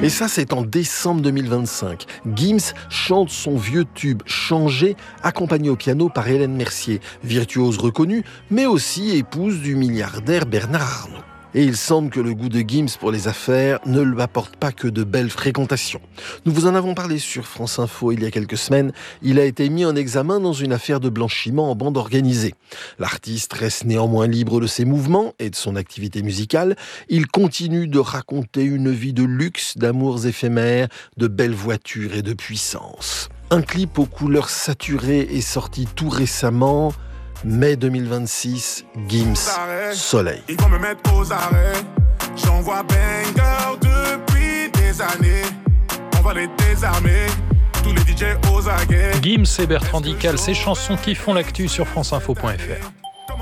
Et ça, c'est en décembre 2025. Gims chante son vieux tube « Changer », accompagné au piano par Hélène Mercier, virtuose reconnue, mais aussi épouse du milliardaire Bernard Arnault. Et il semble que le goût de Gims pour les affaires ne lui apporte pas que de belles fréquentations. Nous vous en avons parlé sur France Info il y a quelques semaines. Il a été mis en examen dans une affaire de blanchiment en bande organisée. L'artiste reste néanmoins libre de ses mouvements et de son activité musicale. Il continue de raconter une vie de luxe, d'amours éphémères, de belles voitures et de puissance. Un clip aux couleurs saturées est sorti tout récemment. Mai 2026, Gims, Soleil. Ils vont me mettre aux arrêts. J'envoie banger depuis des années. On va les désarmer. Tous les DJ aux aguets. Gims et Bertrand Dical, ces chansons qui font l'actu sur franceinfo.fr.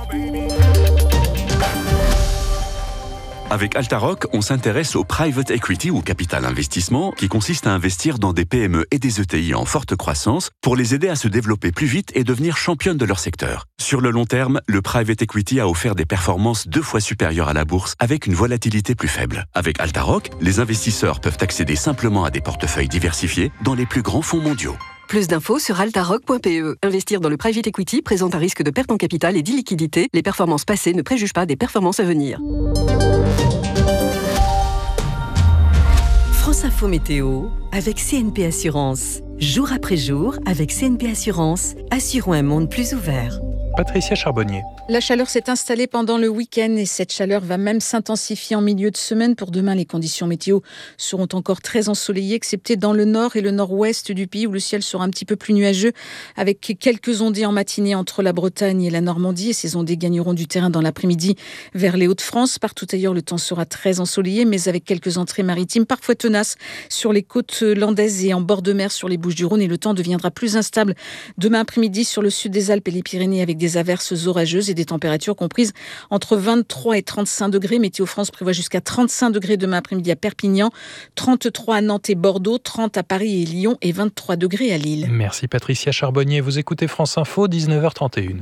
Avec Altaroc, on s'intéresse au private equity ou capital investissement qui consiste à investir dans des PME et des ETI en forte croissance pour les aider à se développer plus vite et devenir championnes de leur secteur. Sur le long terme, le private equity a offert des performances 2 fois supérieures à la bourse avec une volatilité plus faible. Avec Altaroc, les investisseurs peuvent accéder simplement à des portefeuilles diversifiés dans les plus grands fonds mondiaux. Plus d'infos sur altaroc.pe. Investir dans le private equity présente un risque de perte en capital et d'illiquidité. Les performances passées ne préjugent pas des performances à venir. France Info Météo avec CNP Assurance. Jour après jour, avec CNP Assurance, assurons un monde plus ouvert. Patricia Charbonnier. La chaleur s'est installée pendant le week-end et cette chaleur va même s'intensifier en milieu de semaine. Pour demain, les conditions météo seront encore très ensoleillées, excepté dans le nord et le nord-ouest du pays où le ciel sera un petit peu plus nuageux, avec quelques ondées en matinée entre la Bretagne et la Normandie. Et ces ondées gagneront du terrain dans l'après-midi vers les Hauts-de-France. Partout ailleurs, le temps sera très ensoleillé, mais avec quelques entrées maritimes parfois tenaces sur les côtes landaises et en bord de mer sur les Bouches-du-Rhône. Et le temps deviendra plus instable demain après-midi sur le sud des Alpes et les Pyrénées avec des averses orageuses et des températures comprises entre 23 et 35 degrés. Météo France prévoit jusqu'à 35 degrés demain après-midi à Perpignan, 33 à Nantes et Bordeaux, 30 à Paris et Lyon et 23 degrés à Lille. Merci Patricia Charbonnier. Vous écoutez France Info, 19h31.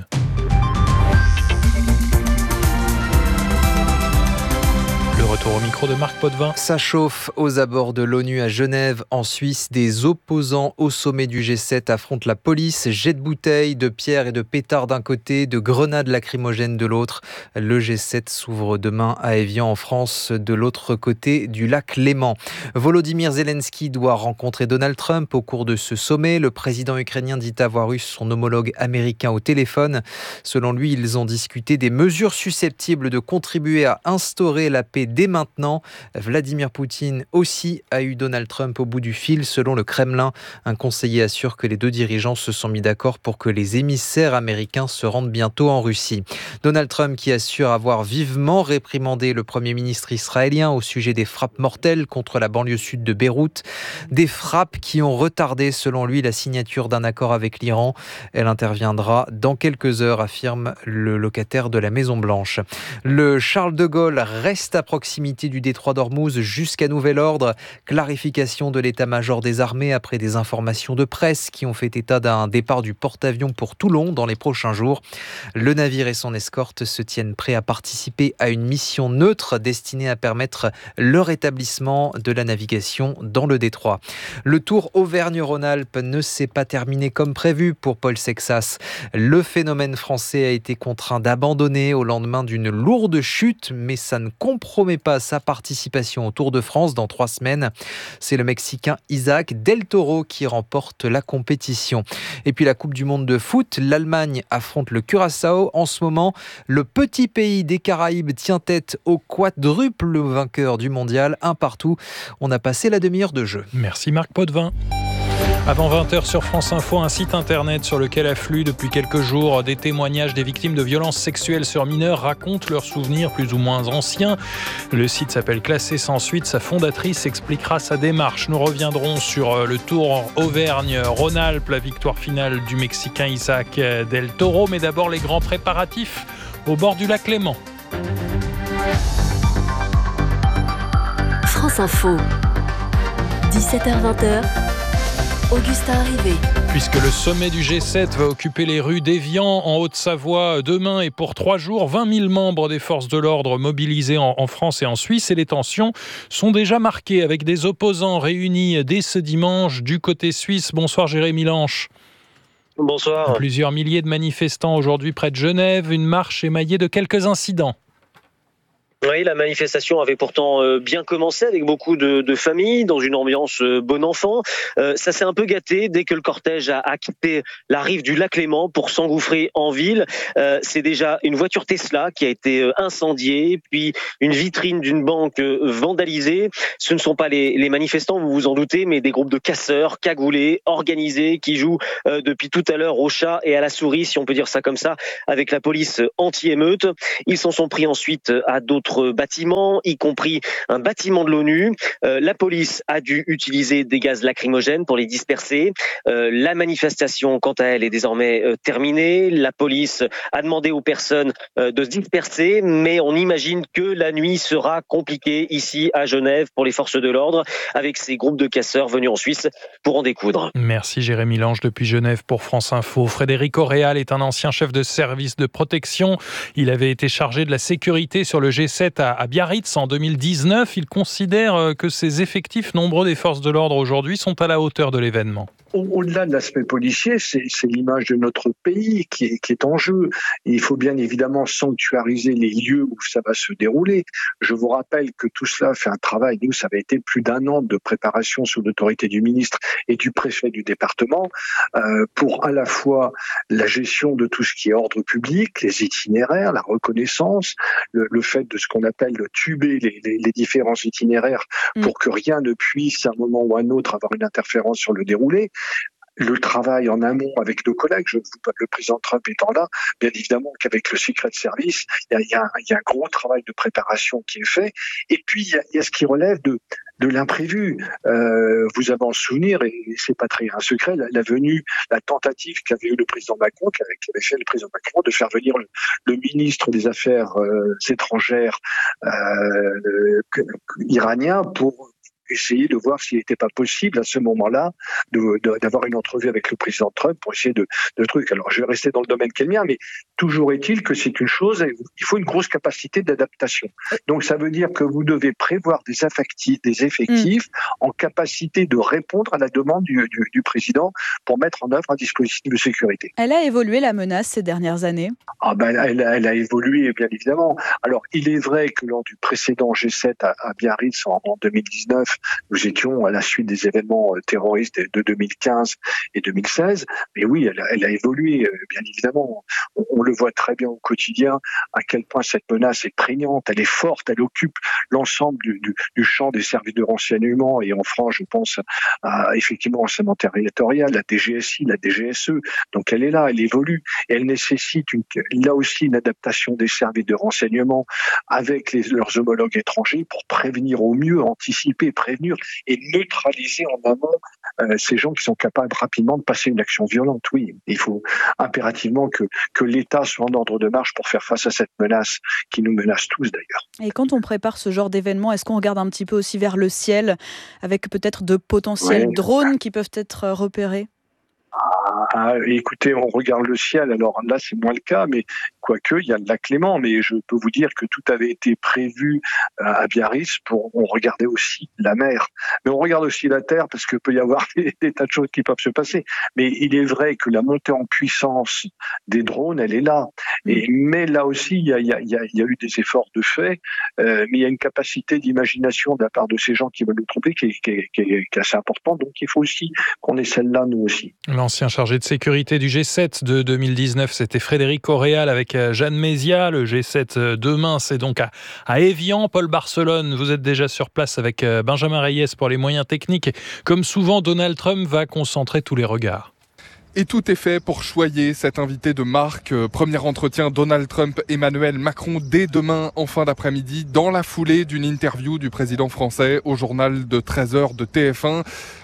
Retour au micro de Marc Potvin. Ça chauffe aux abords de l'ONU à Genève. En Suisse, des opposants au sommet du G7 affrontent la police. Jets de bouteilles, de pierres et de pétards d'un côté, de grenades lacrymogènes de l'autre. Le G7 s'ouvre demain à Évian en France, de l'autre côté du lac Léman. Volodymyr Zelensky doit rencontrer Donald Trump au cours de ce sommet. Le président ukrainien dit avoir eu son homologue américain au téléphone. Selon lui, ils ont discuté des mesures susceptibles de contribuer à instaurer la paix dès maintenant. Vladimir Poutine aussi a eu Donald Trump au bout du fil, selon le Kremlin. Un conseiller assure que les deux dirigeants se sont mis d'accord pour que les émissaires américains se rendent bientôt en Russie. Donald Trump qui assure avoir vivement réprimandé le Premier ministre israélien au sujet des frappes mortelles contre la banlieue sud de Beyrouth. Des frappes qui ont retardé, selon lui, la signature d'un accord avec l'Iran. Elle interviendra dans quelques heures, affirme le locataire de la Maison-Blanche. Le Charles de Gaulle reste à proximité du détroit d'Ormuz jusqu'à nouvel ordre. Clarification de l'état-major des armées après des informations de presse qui ont fait état d'un départ du porte-avions pour Toulon dans les prochains jours. Le navire et son escorte se tiennent prêts à participer à une mission neutre destinée à permettre le rétablissement de la navigation dans le détroit. Le Tour Auvergne-Rhône-Alpes ne s'est pas terminé comme prévu pour Paul Sexas. Le phénomène français a été contraint d'abandonner au lendemain d'une lourde chute, mais ça ne compromet pas sa participation au Tour de France dans 3 semaines. C'est le Mexicain Isaac Del Toro qui remporte la compétition. Et puis la Coupe du Monde de foot, l'Allemagne affronte le Curaçao. En ce moment, le petit pays des Caraïbes tient tête au quadruple vainqueur du mondial, un partout. On a passé la demi-heure de jeu. Merci Marc Potvin. Avant 20h sur France Info, un site internet sur lequel affluent depuis quelques jours des témoignages des victimes de violences sexuelles sur mineurs racontent leurs souvenirs plus ou moins anciens. Le site s'appelle Classé sans suite. Sa fondatrice expliquera sa démarche. Nous reviendrons sur le Tour Auvergne-Rhône-Alpes, la victoire finale du Mexicain Isaac Del Toro. Mais d'abord, les grands préparatifs au bord du lac Léman. France Info, 17h-20h, Augustin Arrivé. Puisque le sommet du G7 va occuper les rues d'Évian en Haute-Savoie demain et pour 3 jours, 20 000 membres des forces de l'ordre mobilisés en France et en Suisse. Et les tensions sont déjà marquées avec des opposants réunis dès ce dimanche du côté suisse. Bonsoir Jérémy Lanche. Bonsoir. Plusieurs milliers de manifestants aujourd'hui près de Genève. Une marche émaillée de quelques incidents. Oui, la manifestation avait pourtant bien commencé avec beaucoup de familles dans une ambiance bon enfant. Ça s'est un peu gâté dès que le cortège a quitté la rive du lac Léman pour s'engouffrer en ville. C'est déjà une voiture Tesla qui a été incendiée, puis une vitrine d'une banque vandalisée. Ce ne sont pas les manifestants, vous vous en doutez, mais des groupes de casseurs, cagoulés, organisés, qui jouent depuis tout à l'heure au chat et à la souris, si on peut dire ça comme ça, avec la police anti-émeute. Ils s'en sont pris ensuite à d'autres bâtiments, y compris un bâtiment de l'ONU. La police a dû utiliser des gaz lacrymogènes pour les disperser. La manifestation, quant à elle, est désormais terminée. La police a demandé aux personnes de se disperser, mais on imagine que la nuit sera compliquée ici à Genève pour les forces de l'ordre, avec ces groupes de casseurs venus en Suisse pour en découdre. Merci Jérémy Lange depuis Genève pour France Info. Frédéric Auréal est un ancien chef de service de protection. Il avait été chargé de la sécurité sur le G7 à Biarritz en 2019. Il considère que ces effectifs nombreux des forces de l'ordre aujourd'hui sont à la hauteur de l'événement. Au-delà de l'aspect policier, c'est l'image de notre pays qui est en jeu. Et il faut bien évidemment sanctuariser les lieux où ça va se dérouler. Je vous rappelle que tout cela fait un travail. Nous, ça avait été plus d'1 an de préparation sous l'autorité du ministre et du préfet du département pour à la fois la gestion de tout ce qui est ordre public, les itinéraires, la reconnaissance, le fait de ce qu'on appelle de tuber les différents itinéraires pour que rien ne puisse à un moment ou à un autre avoir une interférence sur le déroulé. Le travail en amont avec nos collègues, le président Trump étant là, bien évidemment qu'avec le Secret Service, il y a un gros travail de préparation qui est fait. Et puis, il y a ce qui relève de l'imprévu. Vous avez en souvenir, et c'est pas très un secret, la tentative qu'avait eu le président Macron, qu'avait fait le président Macron, de faire venir le ministre des Affaires étrangères iranien pour essayer de voir s'il n'était pas possible à ce moment-là d'avoir une entrevue avec le président Trump pour essayer de trucs. Alors je vais rester dans le domaine qui est le mien, mais toujours est-il que c'est une chose, il faut une grosse capacité d'adaptation. Donc ça veut dire que vous devez prévoir des effectifs en capacité de répondre à la demande du président pour mettre en œuvre un dispositif de sécurité. Elle a évolué la menace ces dernières années ? Elle a évolué bien évidemment. Alors il est vrai que lors du précédent G7 à Biarritz en 2019, nous étions à la suite des événements terroristes de 2015 et 2016. Mais oui, elle a évolué, bien évidemment. On le voit très bien au quotidien, à quel point cette menace est prégnante, elle est forte, elle occupe l'ensemble du champ des services de renseignement. Et en France, je pense effectivement au renseignement territorial, la DGSI, la DGSE. Donc elle est là, elle évolue. Et elle nécessite là aussi une adaptation des services de renseignement avec leurs homologues étrangers pour prévenir au mieux, anticiper, prévenir et neutraliser en amont ces gens qui sont capables rapidement de passer une action violente. Oui, il faut impérativement que l'État soit en ordre de marche pour faire face à cette menace qui nous menace tous d'ailleurs. Et quand on prépare ce genre d'événement, est-ce qu'on regarde un petit peu aussi vers le ciel avec peut-être de potentiels drones qui peuvent être repérés ? Écoutez, on regarde le ciel, alors là c'est moins le cas, mais quoique il y a le lac Léman, mais je peux vous dire que tout avait été prévu à Biarritz on regardait aussi la mer, mais on regarde aussi la terre parce que peut y avoir des tas de choses qui peuvent se passer. Mais il est vrai que la montée en puissance des drones, elle est là. Mais là aussi, il y a eu des efforts de fait, mais il y a une capacité d'imagination de la part de ces gens qui veulent nous tromper qui est assez importante. Donc il faut aussi qu'on ait celle-là nous aussi. L'ancien chargé de sécurité du G7 de 2019, c'était Frédéric Auréal avec Jeanne Mézia. Le G7 demain, c'est donc à Évian. Paul Barcelone, vous êtes déjà sur place avec Benjamin Reyes pour les moyens techniques. Comme souvent, Donald Trump va concentrer tous les regards. Et tout est fait pour choyer cet invité de marque. Premier entretien Donald Trump-Emmanuel Macron dès demain en fin d'après-midi, dans la foulée d'une interview du président français au journal de 13h de TF1.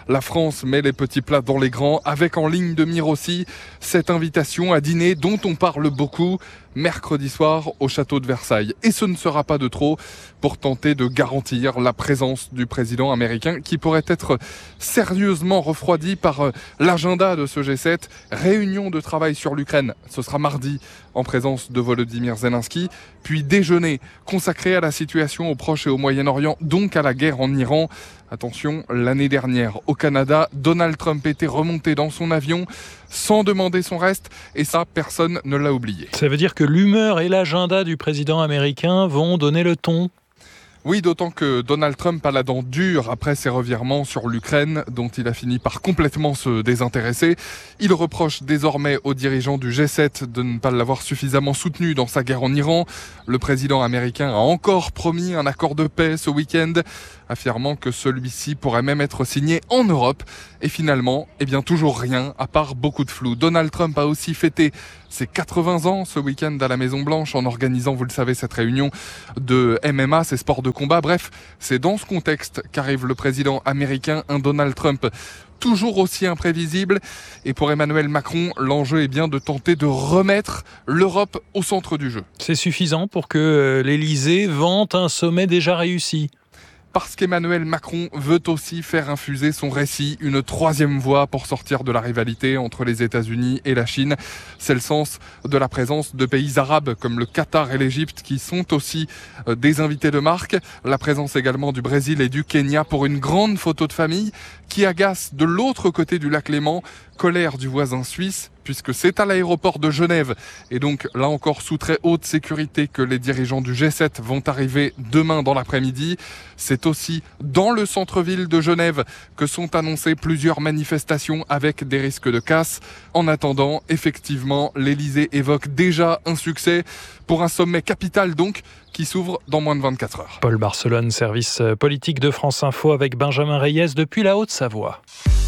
La France met les petits plats dans les grands, avec en ligne de mire aussi cette invitation à dîner dont on parle beaucoup mercredi soir au château de Versailles. Et ce ne sera pas de trop pour tenter de garantir la présence du président américain qui pourrait être sérieusement refroidi par l'agenda de ce G7. Réunion de travail sur l'Ukraine, ce sera mardi en présence de Volodymyr Zelensky, puis déjeuner consacré à la situation au Proche et au Moyen-Orient, donc à la guerre en Iran. Attention, l'année dernière, au Canada, Donald Trump était remonté dans son avion sans demander son reste, et ça, personne ne l'a oublié. Ça veut dire que l'humeur et l'agenda du président américain vont donner le ton ? Oui, d'autant que Donald Trump a la dent dure après ses revirements sur l'Ukraine, dont il a fini par complètement se désintéresser. Il reproche désormais aux dirigeants du G7 de ne pas l'avoir suffisamment soutenu dans sa guerre en Iran. Le président américain a encore promis un accord de paix ce week-end, affirmant que celui-ci pourrait même être signé en Europe. Et finalement, toujours rien, à part beaucoup de flou. Donald Trump a aussi fêté ses 80 ans ce week-end à la Maison-Blanche en organisant, vous le savez, cette réunion de MMA, ces sports de combat. Bref, c'est dans ce contexte qu'arrive le président américain, un Donald Trump toujours aussi imprévisible. Et pour Emmanuel Macron, l'enjeu est bien de tenter de remettre l'Europe au centre du jeu. C'est suffisant pour que l'Élysée vante un sommet déjà réussi ? Parce qu'Emmanuel Macron veut aussi faire infuser son récit, une troisième voie pour sortir de la rivalité entre les États-Unis et la Chine. C'est le sens de la présence de pays arabes comme le Qatar et l'Égypte qui sont aussi des invités de marque. La présence également du Brésil et du Kenya pour une grande photo de famille qui agace de l'autre côté du lac Léman. Colère du voisin suisse, puisque c'est à l'aéroport de Genève, et donc là encore sous très haute sécurité, que les dirigeants du G7 vont arriver demain dans l'après-midi. C'est aussi dans le centre-ville de Genève que sont annoncées plusieurs manifestations avec des risques de casse. En attendant, effectivement, l'Élysée évoque déjà un succès pour un sommet capital donc, qui s'ouvre dans moins de 24 heures. Paul Barcelone, service politique de France Info avec Benjamin Reyes depuis la Haute-Savoie.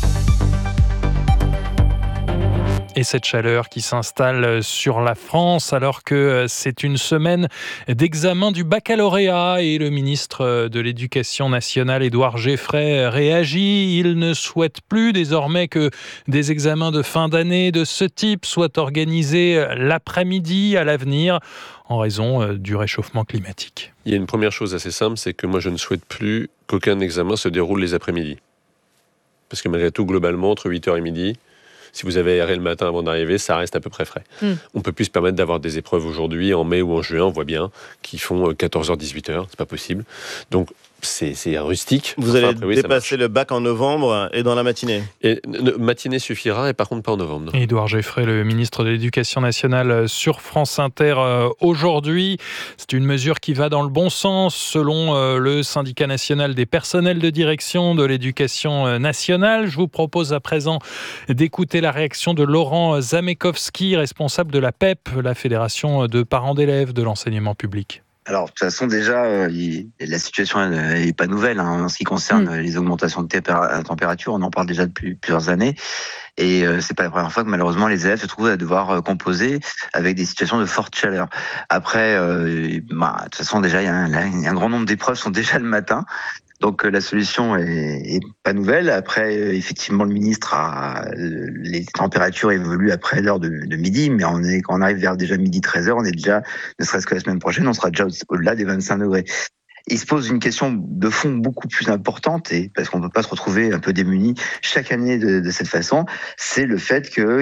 Et cette chaleur qui s'installe sur la France alors que c'est une semaine d'examen du baccalauréat et le ministre de l'Éducation nationale, Édouard Geffray, réagit. Il ne souhaite plus désormais que des examens de fin d'année de ce type soient organisés l'après-midi à l'avenir en raison du réchauffement climatique. Il y a une première chose assez simple, c'est que moi je ne souhaite plus qu'aucun examen se déroule les après-midi. Parce que malgré tout, globalement, entre 8h et midi, si vous avez aéré le matin avant d'arriver, ça reste à peu près frais. On ne peut plus se permettre d'avoir des épreuves aujourd'hui, en mai ou en juin, on voit bien, qui font 14h, 18h, c'est pas possible. Donc, c'est rustique. Vous allez dépasser le bac en novembre et dans la matinée. Et matinée suffira, et par contre pas en novembre. Édouard Geffray, le ministre de l'Éducation nationale sur France Inter aujourd'hui. C'est une mesure qui va dans le bon sens selon le syndicat national des personnels de direction de l'Éducation nationale. Je vous propose à présent d'écouter la réaction de Laurent Zamekowski, responsable de la PEP, la Fédération de parents d'élèves de l'enseignement public. Alors, de toute façon, déjà, la situation n'est pas nouvelle en ce qui concerne les augmentations de température. On en parle déjà depuis plusieurs années. Et c'est pas la première fois que malheureusement les élèves se trouvent à devoir composer avec des situations de forte chaleur. Après, de toute façon, déjà, il y a un grand nombre d'épreuves sont déjà le matin. Donc la solution est pas nouvelle. Après, effectivement, le ministre les températures évoluent après l'heure de midi, mais quand on arrive vers déjà midi 13h, on est déjà, ne serait-ce que la semaine prochaine, on sera déjà au-delà des 25 degrés. Il se pose une question de fond beaucoup plus importante, et parce qu'on ne peut pas se retrouver un peu démunis chaque année de cette façon, c'est le fait que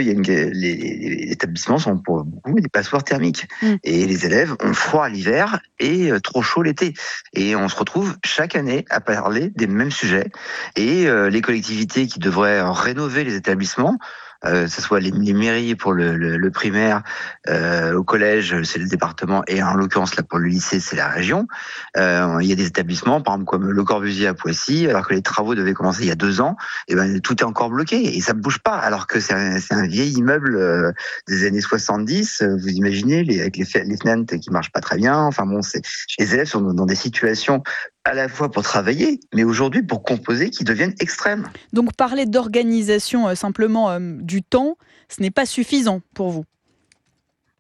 les établissements sont pour beaucoup des passoires thermiques. Et les élèves ont froid l'hiver et trop chaud l'été. Et on se retrouve chaque année à parler des mêmes sujets. Et les collectivités qui devraient rénover les établissements, que ce soit les mairies pour le primaire, au collège, c'est le département, et en l'occurrence là pour le lycée, c'est la région. Il y a des établissements, par exemple comme le Corbusier à Poissy, alors que les travaux devaient commencer il y a 2 ans, et tout est encore bloqué et ça ne bouge pas, alors que c'est un vieil immeuble des années 70. Vous imaginez avec les fenêtres qui marchent pas très bien. Enfin bon, les élèves sont dans des situations à la fois pour travailler, mais aujourd'hui pour composer, qui deviennent extrêmes. Donc parler d'organisation simplement du temps, ce n'est pas suffisant pour vous?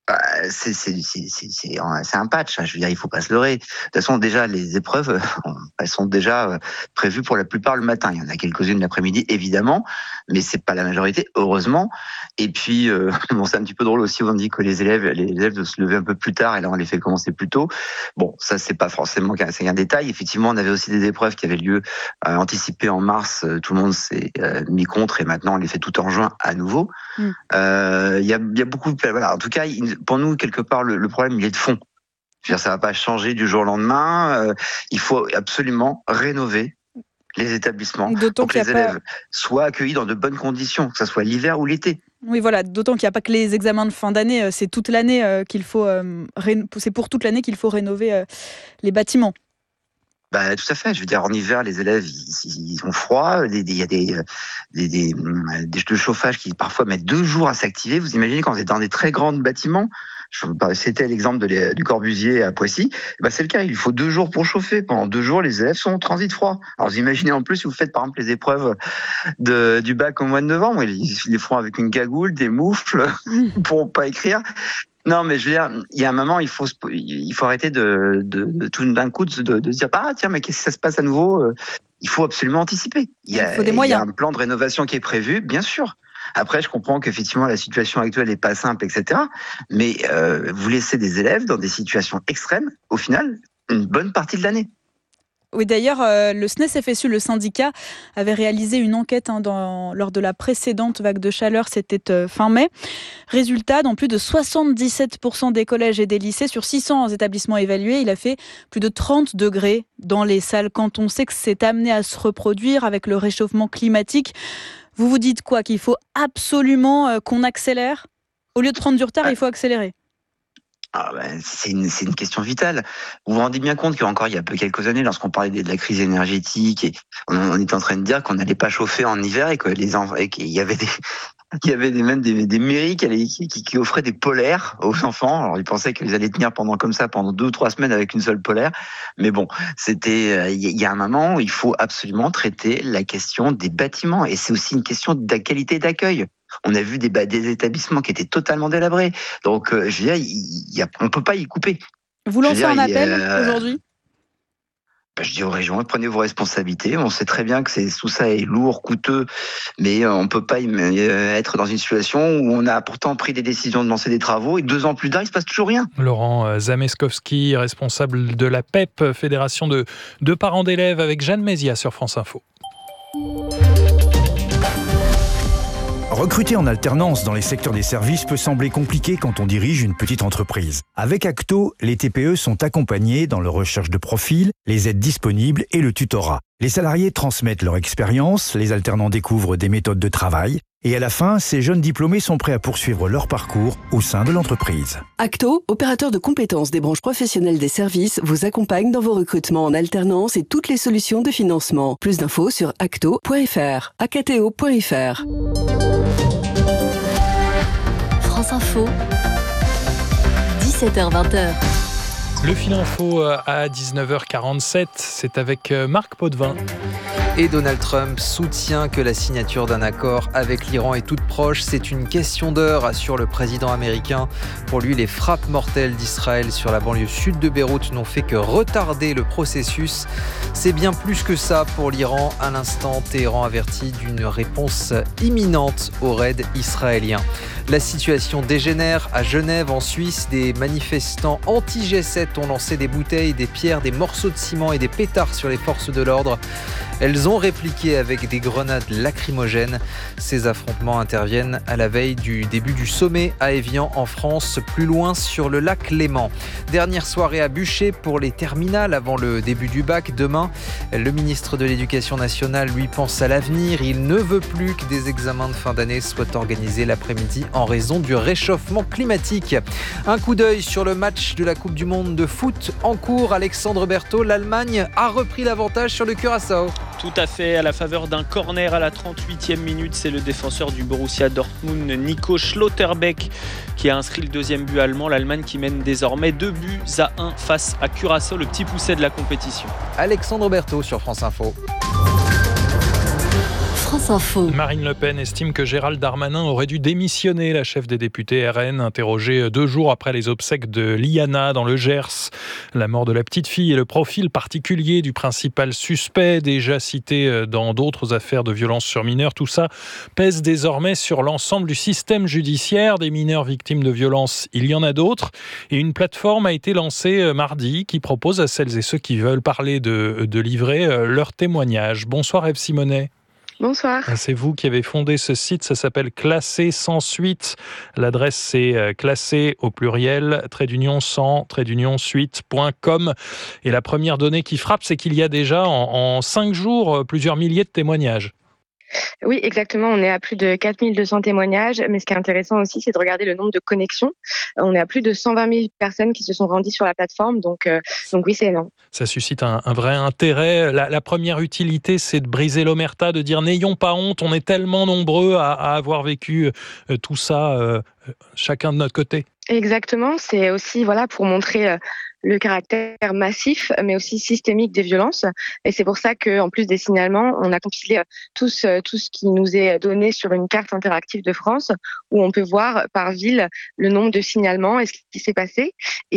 c'est un patch. Je veux dire, il faut pas se leurrer. De toute façon, déjà, les épreuves, elles sont déjà prévues pour la plupart le matin. Il y en a quelques-unes l'après-midi, évidemment, mais c'est pas la majorité, heureusement. Et puis, bon, c'est un petit peu drôle aussi. On dit que les élèves doivent se lever un peu plus tard, et là, on les fait commencer plus tôt. Bon, ça, c'est pas forcément c'est un détail. Effectivement, on avait aussi des épreuves qui avaient lieu anticipées en mars. Tout le monde s'est mis contre, et maintenant, on les fait tout en juin à nouveau. Il y a beaucoup. Voilà. En tout cas, pour nous, quelque part, le problème, il est de fond. Je veux dire, ça va pas changer du jour au lendemain. Il faut absolument rénover les établissements pour que les élèves soient accueillis dans de bonnes conditions, que ce soit l'hiver ou l'été. Oui, voilà, d'autant qu'il n'y a pas que les examens de fin d'année, c'est toute l'année qu'il faut, c'est pour toute l'année qu'il faut rénover les bâtiments. Bah, tout à fait. Je veux dire, en hiver, les élèves, ils ont froid. Il y a des chauffage qui parfois mettent 2 jours à s'activer. Vous imaginez quand vous êtes dans des très grands bâtiments. C'était l'exemple du Corbusier à Poissy. Bah, c'est le cas. Il faut 2 jours pour chauffer. Pendant 2 jours, les élèves sont en transit froid. Alors, vous imaginez en plus si vous faites par exemple les épreuves du bac au mois de novembre. Ils les feront avec une cagoule, des moufles, pour pas écrire. Non, mais je veux dire, il y a un moment, il faut arrêter de tout d'un coup de se dire tiens, mais qu'est-ce que ça se passe à nouveau? Il faut absolument anticiper. Il faut des moyens. Il y a un plan de rénovation qui est prévu, bien sûr. Après, je comprends qu'effectivement la situation actuelle n'est pas simple, etc. Mais vous laissez des élèves dans des situations extrêmes, au final, une bonne partie de l'année. Oui, d'ailleurs, le SNES-FSU, le syndicat, avait réalisé une enquête lors de la précédente vague de chaleur, c'était fin mai. Résultat, dans plus de 77% des collèges et des lycées, sur 600 établissements évalués, il a fait plus de 30 degrés dans les salles. Quand on sait que c'est amené à se reproduire avec le réchauffement climatique, vous vous dites quoi? Qu'il faut absolument qu'on accélère? Au lieu de prendre du retard, il faut accélérer. C'est une question vitale. Vous vous rendez bien compte qu'encore il y a quelques années, lorsqu'on parlait de la crise énergétique, et on était en train de dire qu'on n'allait pas chauffer en hiver et que qu'il y avait même des mairies qui offraient des polaires aux enfants. Alors ils pensaient qu'ils allaient tenir pendant 2 ou 3 semaines avec une seule polaire. Mais bon, il y a un moment où il faut absolument traiter la question des bâtiments, et c'est aussi une question de la qualité d'accueil. On a vu des établissements qui étaient totalement délabrés. Donc, je veux dire, on ne peut pas y couper. Vous lancez un appel aujourd'hui? Je dis aux régions, prenez vos responsabilités. On sait très bien que tout ça est lourd, coûteux, mais on ne peut pas être dans une situation où on a pourtant pris des décisions de lancer des travaux et 2 ans plus tard, il ne se passe toujours rien. Laurent Zameskowski, responsable de la PEP, Fédération de parents d'élèves, avec Jeanne Mézia sur France Info. Recruter en alternance dans les secteurs des services peut sembler compliqué quand on dirige une petite entreprise. Avec Acto, les TPE sont accompagnés dans leur recherche de profil, les aides disponibles et le tutorat. Les salariés transmettent leur expérience, les alternants découvrent des méthodes de travail, et à la fin, ces jeunes diplômés sont prêts à poursuivre leur parcours au sein de l'entreprise. Acto, opérateur de compétences des branches professionnelles des services, vous accompagne dans vos recrutements en alternance et toutes les solutions de financement. Plus d'infos sur acto.fr, acto.fr. France Info, 17h-20h. Le fil info à 19h47, c'est avec Marc Potvin. Et Donald Trump soutient que la signature d'un accord avec l'Iran est toute proche. C'est une question d'heure, assure le président américain. Pour lui, les frappes mortelles d'Israël sur la banlieue sud de Beyrouth n'ont fait que retarder le processus. C'est bien plus que ça pour l'Iran. À l'instant, Téhéran avertit d'une réponse imminente au raid israélien. La situation dégénère à Genève, en Suisse. Des manifestants anti-G7 ont lancé des bouteilles, des pierres, des morceaux de ciment et des pétards sur les forces de l'ordre. Elles ont répliqué avec des grenades lacrymogènes. Ces affrontements interviennent à la veille du début du sommet à Évian en France, plus loin sur le lac Léman. Dernière soirée à Bûcher pour les terminales avant le début du bac demain. Le ministre de l'Éducation nationale, lui, pense à l'avenir. Il ne veut plus que des examens de fin d'année soient organisés l'après-midi en raison du réchauffement climatique. Un coup d'œil sur le match de la Coupe du Monde de foot en cours. Alexandre Berthaud, l'Allemagne a repris l'avantage sur le Curaçao. Tout à fait, à la faveur d'un corner à la 38e minute, c'est le défenseur du Borussia Dortmund, Nico Schlotterbeck, qui a inscrit le 2e but allemand. L'Allemagne qui mène désormais 2-1 face à Curaçao, le petit pousset de la compétition. Alexandre Berthaud sur France Info. France Info. Marine Le Pen estime que Gérald Darmanin aurait dû démissionner. La chef des députés RN, interrogée 2 jours après les obsèques de Liana dans le Gers. La mort de la petite fille et le profil particulier du principal suspect, déjà cité dans d'autres affaires de violence sur mineurs. Tout ça pèse désormais sur l'ensemble du système judiciaire. Des mineurs victimes de violences, il y en a d'autres. Et une plateforme a été lancée mardi qui propose à celles et ceux qui veulent parler de livrer leur témoignage. Bonsoir Ève Simonet. Bonsoir. C'est vous qui avez fondé ce site, ça s'appelle Classé sans suite. L'adresse c'est classé au pluriel, _sans_suite.com. Et la première donnée qui frappe, c'est qu'il y a déjà en 5 jours plusieurs milliers de témoignages. Oui, exactement. On est à plus de 4200 témoignages. Mais ce qui est intéressant aussi, c'est de regarder le nombre de connexions. On est à plus de 120 000 personnes qui se sont rendues sur la plateforme. Donc oui, c'est énorme. Ça suscite un vrai intérêt. La première utilité, c'est de briser l'omerta, de dire n'ayons pas honte. On est tellement nombreux à avoir vécu tout ça, chacun de notre côté. Exactement. C'est aussi pour montrer le caractère massif, mais aussi systémique des violences. Et c'est pour ça qu'en plus des signalements, on a compilé tout ce qui nous est donné sur une carte interactive de France, où on peut voir par ville le nombre de signalements et ce qui s'est passé.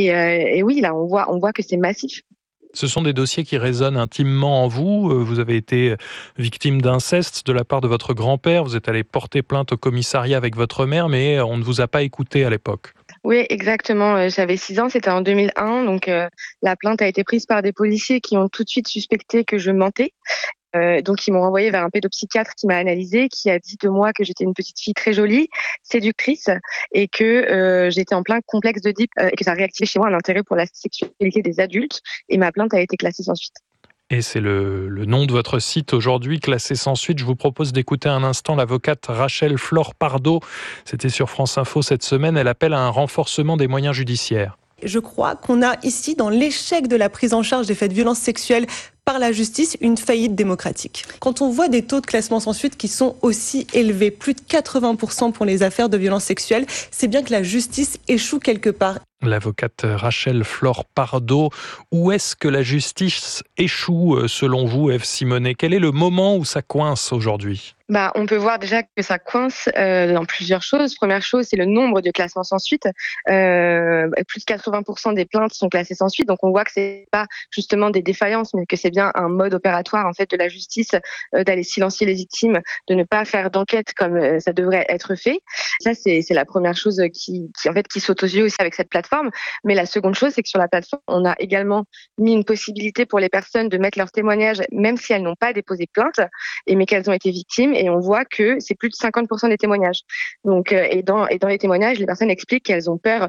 Et oui, là, on voit que c'est massif. Ce sont des dossiers qui résonnent intimement en vous. Vous avez été victime d'inceste de la part de votre grand-père. Vous êtes allé porter plainte au commissariat avec votre mère, mais on ne vous a pas écouté à l'époque. Oui, exactement. J'avais 6 ans, c'était en 2001. Donc, la plainte a été prise par des policiers qui ont tout de suite suspecté que je mentais. Donc, ils m'ont renvoyé vers un pédopsychiatre qui m'a analysé, qui a dit de moi que j'étais une petite fille très jolie, séductrice, et que j'étais en plein complexe d'Oedipe, et que ça réactivait chez moi un intérêt pour la sexualité des adultes. Et ma plainte a été classée sans suite. Et c'est le nom de votre site aujourd'hui, Classé sans suite. Je vous propose d'écouter un instant l'avocate Rachel Flore-Pardo. C'était sur France Info cette semaine. Elle appelle à un renforcement des moyens judiciaires. Je crois qu'on a ici, dans l'échec de la prise en charge des faits de violences sexuelles par la justice, une faillite démocratique. Quand on voit des taux de classement sans suite qui sont aussi élevés, plus de 80% pour les affaires de violences sexuelles, c'est bien que la justice échoue quelque part. L'avocate Rachel Flore-Pardo, où est-ce que la justice échoue selon vous, Ève Simonet ? Quel est le moment où ça coince aujourd'hui ? On peut voir déjà que ça coince dans plusieurs choses. Première chose, c'est le nombre de classements sans suite. Plus de 80% des plaintes sont classées sans suite, donc on voit que c'est pas justement des défaillances, mais que c'est bien un mode opératoire en fait de la justice d'aller silencier les victimes, de ne pas faire d'enquête comme ça devrait être fait. Ça, c'est la première chose qui saute aux yeux aussi avec cette plateforme. Mais la seconde chose, c'est que sur la plateforme, on a également mis une possibilité pour les personnes de mettre leurs témoignages, même si elles n'ont pas déposé plainte, mais qu'elles ont été victimes. Et on voit que c'est plus de 50% des témoignages. Donc, et dans les témoignages, les personnes expliquent qu'elles ont peur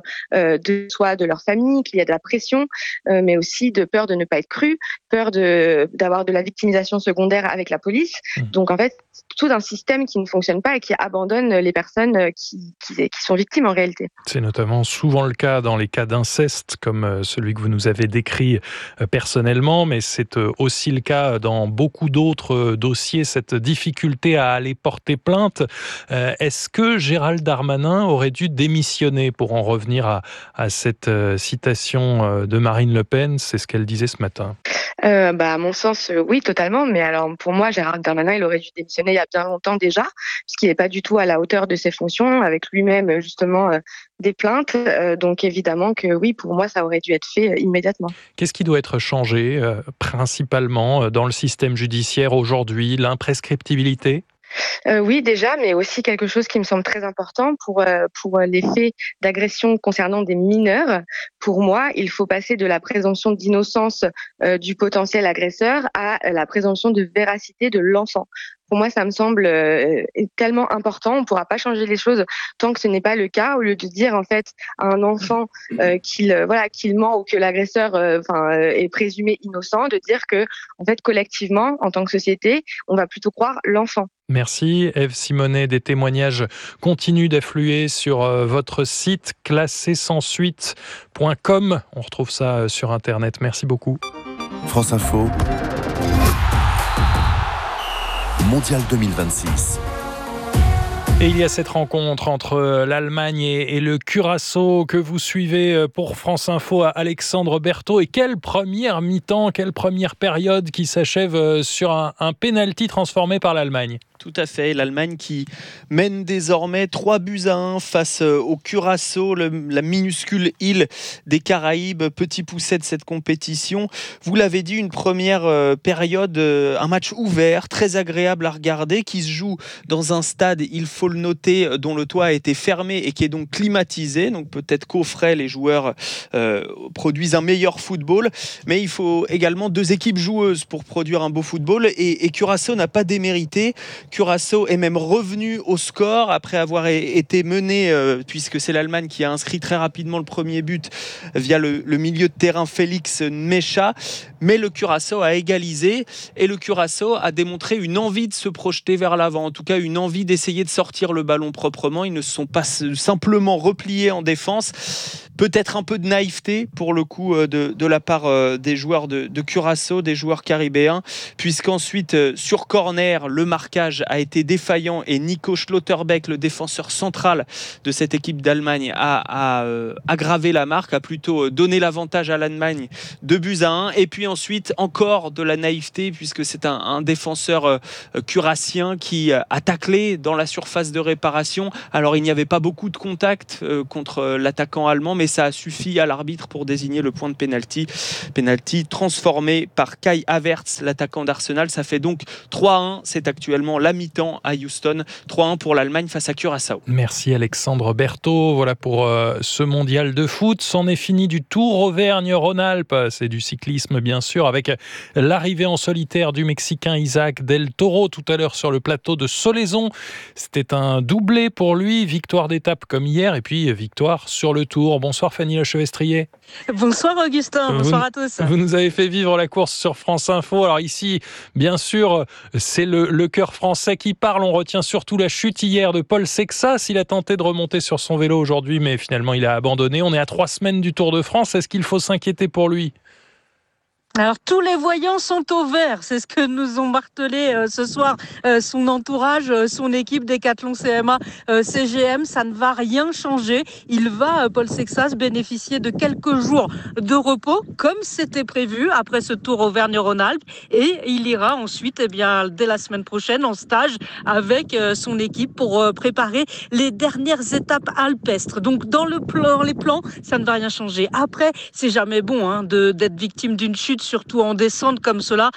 de leur famille, qu'il y a de la pression, mais aussi de peur de ne pas être crues, peur d'avoir de la victimisation secondaire avec la police. Donc en fait, tout un système qui ne fonctionne pas et qui abandonne les personnes qui sont victimes en réalité. C'est notamment souvent le cas dans les cas d'inceste, comme celui que vous nous avez décrit personnellement, mais c'est aussi le cas dans beaucoup d'autres dossiers, cette difficulté à aller porter plainte. Est-ce que Gérald Darmanin aurait dû démissionner, pour en revenir à cette citation de Marine Le Pen? C'est ce qu'elle disait ce matin. À mon sens, oui, totalement. Mais alors, pour moi, Gérald Darmanin, il aurait dû démissionner il y a bien longtemps déjà, puisqu'il n'est pas du tout à la hauteur de ses fonctions, avec lui-même, justement, des plaintes. Donc, évidemment que oui, pour moi, ça aurait dû être fait immédiatement. Qu'est-ce qui doit être changé, principalement, dans le système judiciaire aujourd'hui? L'imprescriptibilité ? Oui, déjà, mais aussi quelque chose qui me semble très important pour les faits d'agression concernant des mineurs. Pour moi, il faut passer de la présomption d'innocence du potentiel agresseur à la présomption de véracité de l'enfant. Pour moi, ça me semble tellement important. On ne pourra pas changer les choses tant que ce n'est pas le cas. Au lieu de dire en fait à un enfant qu'il ment ou que l'agresseur est présumé innocent, de dire que en fait collectivement, en tant que société, on va plutôt croire l'enfant. Merci Ève Simonet. Des témoignages continuent d'affluer sur votre site classésanssuite.com. On retrouve ça sur Internet. Merci beaucoup. France Info. Mondial 2026. Et il y a cette rencontre entre l'Allemagne et le Curaçao que vous suivez pour France Info à Alexandre Berthaud. Et quelle première mi-temps, quelle première période qui s'achève sur un pénalty transformé par l'Allemagne. Tout à fait, l'Allemagne qui mène désormais 3-1 face au Curaçao, la minuscule île des Caraïbes, petit pousset de cette compétition. Vous l'avez dit, une première période, un match ouvert, très agréable à regarder, qui se joue dans un stade, il faut le noter, dont le toit a été fermé et qui est donc climatisé. Donc peut-être qu'au frais, les joueurs produisent un meilleur football, mais il faut également 2 équipes joueuses pour produire un beau football, et Curaçao n'a pas démérité. Curaçao est même revenu au score après avoir été mené, puisque c'est l'Allemagne qui a inscrit très rapidement le premier but via le milieu de terrain Félix Mecha. Mais le Curaçao a égalisé, et le Curaçao a démontré une envie de se projeter vers l'avant, en tout cas une envie d'essayer de sortir le ballon proprement. Ils ne se sont pas simplement repliés en défense. Peut-être un peu de naïveté pour le coup de la part des joueurs de Curaçao, des joueurs caribéens, puisqu'ensuite sur corner, le marquage a été défaillant et Nico Schlotterbeck, le défenseur central de cette équipe d'Allemagne, a aggravé la marque, a plutôt donné l'avantage à l'Allemagne 2-1. Et puis ensuite encore de la naïveté, puisque c'est un défenseur curassien qui a taclé dans la surface de réparation. Alors il n'y avait pas beaucoup de contact contre l'attaquant allemand, mais ça a suffi à l'arbitre pour désigner le point de pénalty. Pénalty transformé par Kai Havertz, l'attaquant d'Arsenal. Ça fait donc 3-1. C'est actuellement la mi-temps à Houston. 3-1 pour l'Allemagne face à Curaçao. Merci Alexandre Berthaud. Voilà pour ce mondial de foot. C'en est fini du Tour Auvergne-Rhône-Alpes. C'est du cyclisme bien sûr, avec l'arrivée en solitaire du Mexicain Isaac Del Toro tout à l'heure sur le plateau de Solaizon. C'était un doublé pour lui. Victoire d'étape comme hier et puis victoire sur le Tour. Bonsoir Fanny Lechevestrier. Bonsoir Augustin, bonsoir à tous. Vous nous avez fait vivre la course sur France Info. Alors ici, bien sûr, c'est le cœur français qui parle. On retient surtout la chute hier de Paul Sexas. Il a tenté de remonter sur son vélo aujourd'hui, mais finalement il a abandonné. On est à 3 semaines du Tour de France. Est-ce qu'il faut s'inquiéter pour lui ? Alors tous les voyants sont au vert, c'est ce que nous ont martelé ce soir son entourage, son équipe Décathlon CMA CGM. Ça ne va rien changer. Il va, Paul Sexas, bénéficier de quelques jours de repos comme c'était prévu après ce Tour Auvergne-Rhône-Alpes, et il ira ensuite dès la semaine prochaine en stage avec son équipe pour préparer les dernières étapes alpestres. Donc dans les plans, ça ne va rien changer. Après, c'est jamais bon d'être victime d'une chute, surtout en descente comme cela,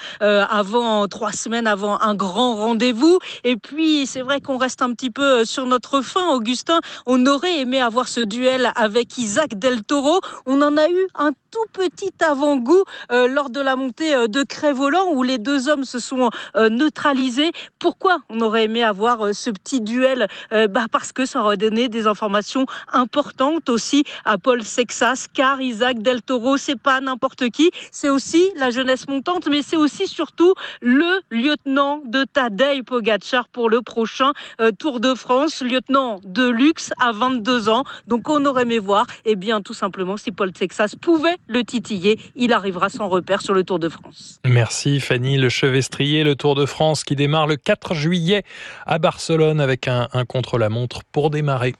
3 semaines avant un grand rendez-vous. Et puis, c'est vrai qu'on reste un petit peu sur notre faim, Augustin. On aurait aimé avoir ce duel avec Isaac Del Toro. On en a eu un tout petit avant-goût lors de la montée de Crest-Voland, où les 2 hommes se sont neutralisés. Pourquoi on aurait aimé avoir ce petit duel ? Parce que ça aurait donné des informations importantes aussi à Paul Sexas, car Isaac Del Toro, c'est pas n'importe qui, c'est aussi la jeunesse montante, mais c'est aussi surtout le lieutenant de Tadej Pogačar pour le prochain Tour de France, lieutenant de luxe à 22 ans. Donc on aurait aimé voir, tout simplement, si Paul Sexas pouvait le titiller, il arrivera sans repère sur le Tour de France. Merci Fanny Lechevestrier. Le Tour de France qui démarre le 4 juillet à Barcelone avec un contre-la-montre pour démarrer.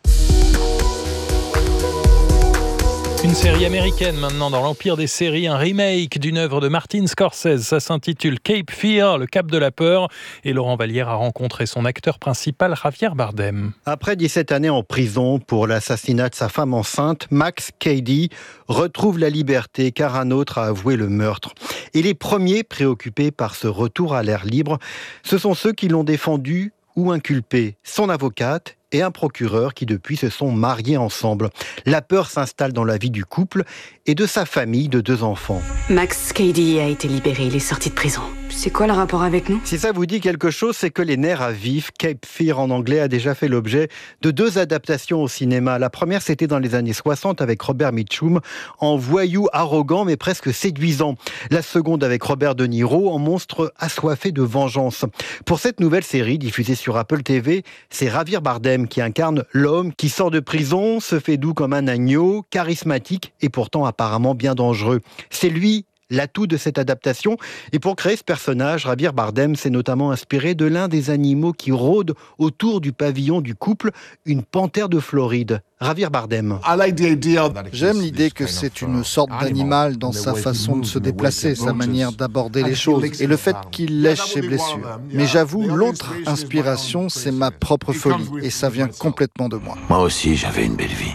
Une série américaine maintenant dans l'empire des séries, un remake d'une œuvre de Martin Scorsese. Ça s'intitule Cape Fear, le cap de la peur. Et Laurent Vallière a rencontré son acteur principal, Javier Bardem. Après 17 années en prison pour l'assassinat de sa femme enceinte, Max Cady retrouve la liberté car un autre a avoué le meurtre. Et les premiers préoccupés par ce retour à l'air libre, ce sont ceux qui l'ont défendu ou inculpé, son avocate et un procureur qui depuis se sont mariés ensemble. La peur s'installe dans la vie du couple et de sa famille de 2 enfants. Max Cady a été libéré, il est sorti de prison. C'est quoi le rapport avec nous ? Si ça vous dit quelque chose, c'est que les nerfs à vif, Cape Fear en anglais, a déjà fait l'objet de 2 adaptations au cinéma. La première, c'était dans les années 60 avec Robert Mitchum, en voyou arrogant mais presque séduisant. La seconde avec Robert De Niro, en monstre assoiffé de vengeance. Pour cette nouvelle série, diffusée sur Apple TV, c'est Javier Bardem qui incarne l'homme qui sort de prison, se fait doux comme un agneau, charismatique et pourtant apparemment bien dangereux. C'est lui l'atout de cette adaptation. Et pour créer ce personnage, Javier Bardem s'est notamment inspiré de l'un des animaux qui rôdent autour du pavillon du couple, une panthère de Floride. Javier Bardem. J'aime l'idée que c'est une sorte d'animal dans sa façon de se déplacer, sa manière d'aborder les choses et le fait qu'il lèche ses blessures. Mais j'avoue, l'autre inspiration, c'est ma propre folie et ça vient complètement de moi. Moi aussi, j'avais une belle vie.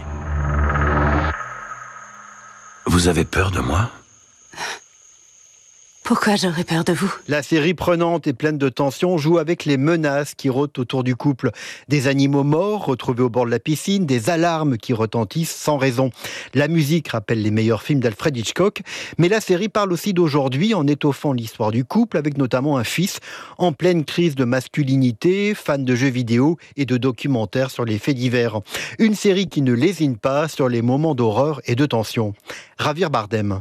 Vous avez peur de moi ? Pourquoi j'aurais peur de vous ? La série prenante et pleine de tension joue avec les menaces qui rôdent autour du couple. Des animaux morts retrouvés au bord de la piscine, des alarmes qui retentissent sans raison. La musique rappelle les meilleurs films d'Alfred Hitchcock, mais la série parle aussi d'aujourd'hui en étoffant l'histoire du couple avec notamment un fils en pleine crise de masculinité, fan de jeux vidéo et de documentaires sur les faits divers. Une série qui ne lésine pas sur les moments d'horreur et de tension. Javier Bardem.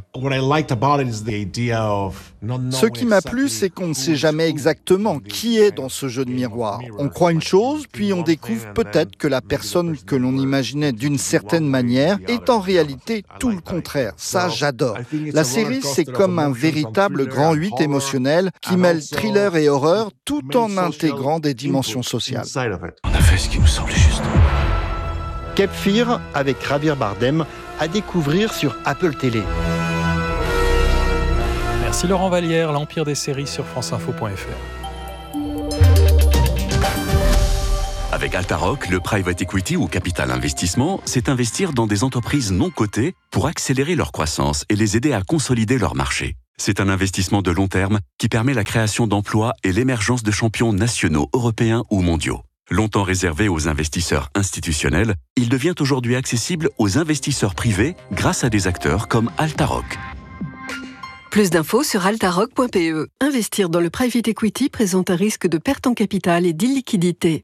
Ce qui m'a plu, c'est qu'on ne sait jamais exactement qui est dans ce jeu de miroir. On croit une chose, puis on découvre peut-être que la personne que l'on imaginait d'une certaine manière est en réalité tout le contraire. Ça, j'adore. La série, c'est comme un véritable grand 8 émotionnel qui mêle thriller et horreur tout en intégrant des dimensions sociales. On a fait ce qui nous semblait juste. Cape Fear avec Javier Bardem à découvrir sur Apple Télé. Merci Laurent Vallière, l'Empire des séries sur franceinfo.fr. Avec Altaroc, le private equity ou capital investissement, c'est investir dans des entreprises non cotées pour accélérer leur croissance et les aider à consolider leur marché. C'est un investissement de long terme qui permet la création d'emplois et l'émergence de champions nationaux, européens ou mondiaux. Longtemps réservé aux investisseurs institutionnels, il devient aujourd'hui accessible aux investisseurs privés grâce à des acteurs comme Altaroc. Plus d'infos sur altaroc.pe. Investir dans le private equity présente un risque de perte en capital et d'illiquidité.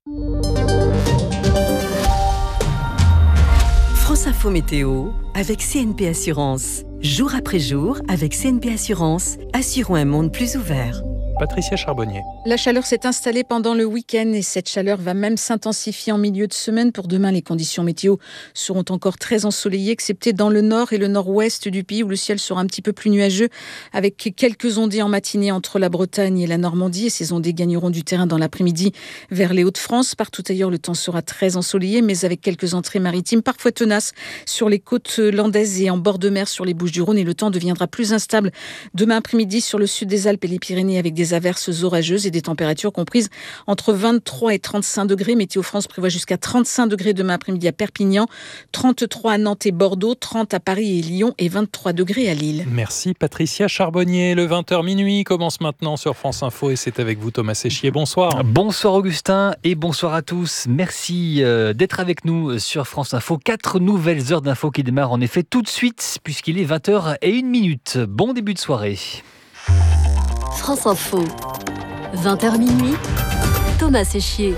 France Info Météo avec CNP Assurance. Jour après jour, avec CNP Assurance, assurons un monde plus ouvert. Patricia Charbonnier. La chaleur s'est installée pendant le week-end et cette chaleur va même s'intensifier en milieu de semaine. Pour demain, les conditions météo seront encore très ensoleillées, excepté dans le nord et le nord-ouest du pays où le ciel sera un petit peu plus nuageux avec quelques ondées en matinée entre la Bretagne et la Normandie. Et ces ondées gagneront du terrain dans l'après-midi vers les Hauts-de-France. Partout ailleurs, le temps sera très ensoleillé, mais avec quelques entrées maritimes parfois tenaces sur les côtes landaises et en bord de mer sur les Bouches-du-Rhône. Et le temps deviendra plus instable demain après-midi sur le sud des Alpes et les Pyrénées avec des averses orageuses et des températures comprises entre 23 et 35 degrés. Météo France prévoit jusqu'à 35 degrés demain après-midi à Perpignan, 33 à Nantes et Bordeaux, 30 à Paris et Lyon et 23 degrés à Lille. Merci Patricia Charbonnier. Le 20h minuit commence maintenant sur France Info et c'est avec vous Thomas Séchier. Bonsoir. Bonsoir Augustin et bonsoir à tous. Merci d'être avec nous sur France Info. 4 nouvelles heures d'infos qui démarrent en effet tout de suite puisqu'il est 20h01. Bon début de soirée. France Info, 20h minuit, Thomas Séchier.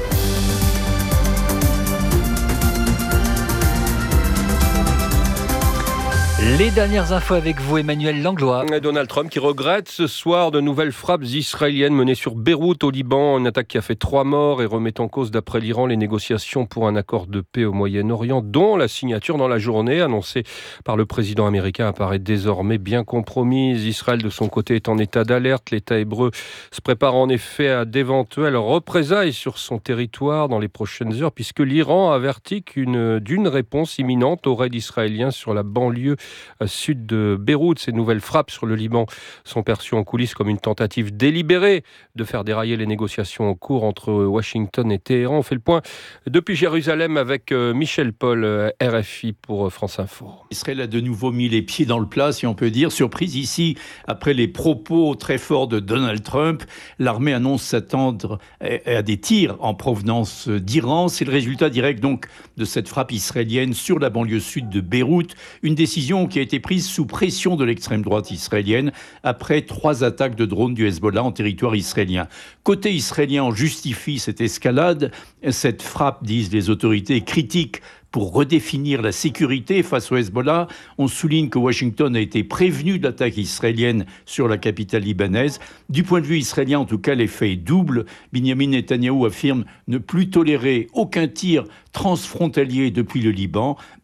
Les dernières infos avec vous, Emmanuel Langlois. Donald Trump qui regrette ce soir de nouvelles frappes israéliennes menées sur Beyrouth au Liban. Une attaque qui a fait 3 morts et remet en cause, d'après l'Iran, les négociations pour un accord de paix au Moyen-Orient, dont la signature dans la journée annoncée par le président américain apparaît désormais bien compromise. Israël, de son côté, est en état d'alerte. L'État hébreu se prépare en effet à d'éventuelles représailles sur son territoire dans les prochaines heures, puisque l'Iran avertit d'une réponse imminente au raid israélien sur la banlieue sud de Beyrouth. Ces nouvelles frappes sur le Liban sont perçues en coulisses comme une tentative délibérée de faire dérailler les négociations en cours entre Washington et Téhéran. On fait le point depuis Jérusalem avec Michel Paul, RFI pour France Info. Israël a de nouveau mis les pieds dans le plat, si on peut dire. Surprise ici, après les propos très forts de Donald Trump, l'armée annonce s'attendre à des tirs en provenance d'Iran. C'est le résultat direct donc de cette frappe israélienne sur la banlieue sud de Beyrouth. Une décision qui a été prise sous pression de l'extrême droite israélienne après 3 attaques de drones du Hezbollah en territoire israélien. Côté israélien, on justifie cette escalade. Cette frappe, disent les autorités, critiques pour redéfinir la sécurité face au Hezbollah. On souligne que Washington a été prévenu de l'attaque israélienne sur la capitale libanaise. Du point de vue israélien, en tout cas, l'effet est double. Benjamin Netanyahou affirme ne plus tolérer aucun tir transfrontalier depuis le Liban.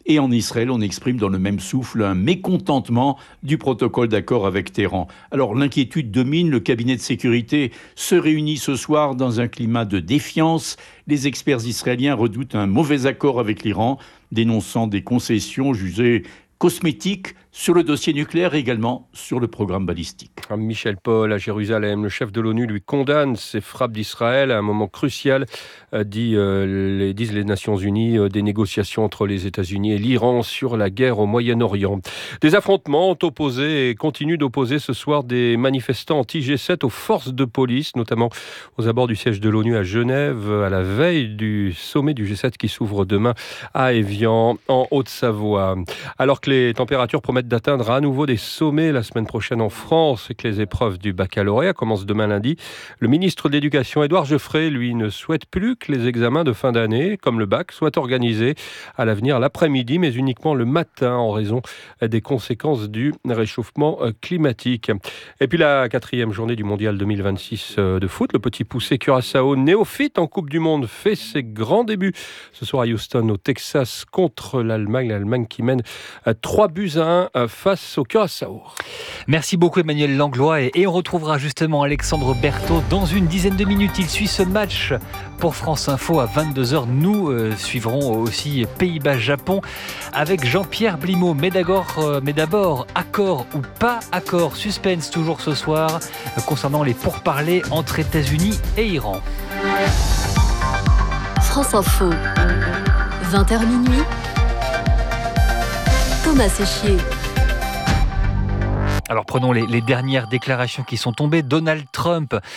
Et en Israël, on exprime dans le même souffle un mécontentement du protocole d'accord avec Téhéran. Alors l'inquiétude domine, le cabinet de sécurité se réunit ce soir dans un climat de défiance. Les experts israéliens redoutent un mauvais accord avec l'Iran, dénonçant des concessions jugées cosmétiques sur le dossier nucléaire et également sur le programme balistique. Michel Paul à Jérusalem, le chef de l'ONU lui condamne ces frappes d'Israël à un moment crucial, disent les Nations Unies, des négociations entre les États-Unis et l'Iran sur la guerre au Moyen-Orient. Des affrontements ont opposé et continuent d'opposer ce soir des manifestants anti-G7 aux forces de police, notamment aux abords du siège de l'ONU à Genève, à la veille du sommet du G7 qui s'ouvre demain à Évian, en Haute-Savoie. Alors que les températures promettent d'atteindre à nouveau des sommets la semaine prochaine en France et que les épreuves du baccalauréat commencent demain lundi, le ministre de l'Éducation, Édouard Geoffrey, lui, ne souhaite plus que les examens de fin d'année, comme le bac, soient organisés à l'avenir l'après-midi, mais uniquement le matin en raison des conséquences du réchauffement climatique. Et puis la 4e journée du Mondial 2026 de foot, le petit poussé Curaçao, néophyte en Coupe du Monde, fait ses grands débuts ce soir à Houston, au Texas, contre l'Allemagne qui mène 3-1 face au Curaçao. Merci beaucoup Emmanuel Langlois et on retrouvera justement Alexandre Berthaud dans une dizaine de minutes. Il suit ce match pour France Info à 22h. Nous suivrons aussi Pays-Bas-Japon avec Jean-Pierre Blimaud. Mais d'abord, accord ou pas accord, suspense toujours ce soir concernant les pourparlers entre États-Unis et Iran. France Info, 20h minuit. Thomas Séchier. Alors prenons les dernières déclarations qui sont tombées. Donald Trump